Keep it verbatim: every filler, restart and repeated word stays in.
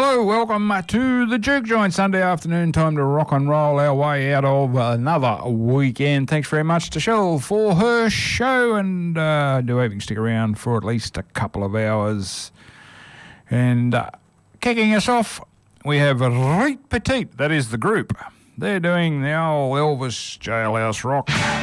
Hello, welcome to the Juke Joint Sunday afternoon. Time to rock and roll our way out of another weekend. Thanks very much to Shell for her show, and uh, I do hope you can stick around for at least a couple of hours. And uh, kicking us off, we have Rite Petite. That is the group. They're doing the old Elvis Jailhouse Rock.